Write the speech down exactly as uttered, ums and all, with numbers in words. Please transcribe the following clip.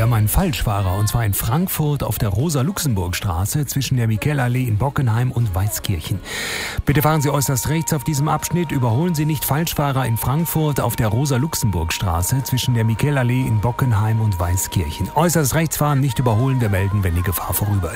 Wir haben einen Falschfahrer, und zwar in Frankfurt auf der Rosa-Luxemburg-Straße zwischen der Michelallee in Bockenheim und Weißkirchen. Bitte fahren Sie äußerst rechts auf diesem Abschnitt. Überholen Sie nicht. Falschfahrer in Frankfurt auf der Rosa-Luxemburg-Straße zwischen der Michelallee in Bockenheim und Weißkirchen. Äußerst rechts fahren, nicht überholen. Wir melden, wenn die Gefahr vorüber ist.